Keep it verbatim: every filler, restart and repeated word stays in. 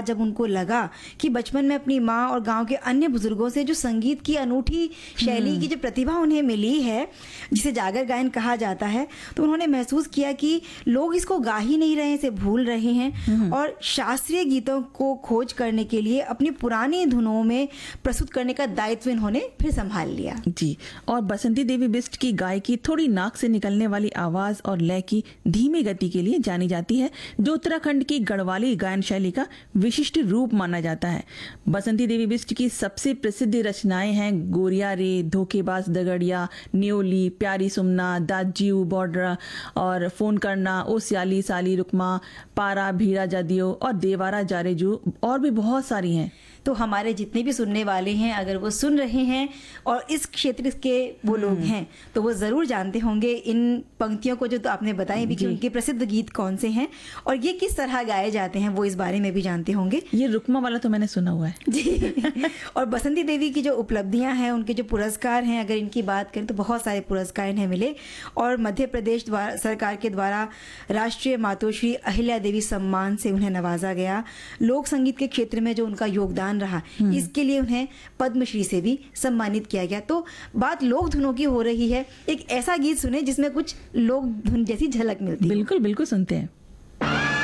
जब उनको लगा कि बचपन में अपनी माँ और गांव के अन्य बुजुर्गों से जो संगीत की अनूठी शैली की जो प्रतिभा उन्हें मिली है, जिसे जागर गायन कहा जाता है, तो उन्होंने महसूस किया कि लोग इसको गा ही नहीं रहे, इसे भूल रहे हैं और शास्त्रीय गीतों को खोज करने के लिए अपनी पुरानी धुनों में प्रस्तुत करने का दायित्व इन्होंने फिर संभाल लिया। जी, और बसंती देवी बिष्ट की गायकी थोड़ी नाक से निकलने वाली आवाज और लय की धीमी गति के लिए जानी जाती है, जो उत्तराखंड की गढ़वाली गायन शैली का विशिष्ट रूप माना जाता है। बसंती देवी बिष्ट की सबसे प्रसिद्ध रचनाएं हैं गोरिया रे, धोखेबाज दगड़िया, न्योली, प्यारी सुमना, दाजीऊ बॉर्डर और फोन करना, ओ सियाली साली रुकमा, पारा भीड़ा जादियो और देवारा जारेजू, और भी बहुत सारी हैं। तो हमारे जितने भी सुनने वाले हैं, अगर वो सुन रहे हैं और इस क्षेत्र के वो लोग हैं, तो वो ज़रूर जानते होंगे इन पंक्तियों को जो तो आपने बताई भी कि उनके प्रसिद्ध गीत कौन से हैं और ये किस तरह गाए जाते हैं, वो इस बारे में भी जानते होंगे। ये रुकमा वाला तो मैंने सुना हुआ है जी। और बसंती देवी की जो उपलब्धियां हैं, उनके जो पुरस्कार हैं, अगर इनकी बात करें तो बहुत सारे पुरस्कार इन्हें मिले और मध्य प्रदेश द्वारा सरकार के द्वारा राष्ट्रीय मातोश्री अहिल्या देवी सम्मान से उन्हें नवाजा गया। लोक संगीत के क्षेत्र में जो उनका योगदान रहा, इसके लिए उन्हें पद्मश्री से भी सम्मानित किया गया। तो बात लोक धुनों की हो रही है, एक ऐसा गीत सुने जिसमें कुछ लोक धुन जैसी झलक मिलती है। बिल्कुल बिल्कुल सुनते हैं।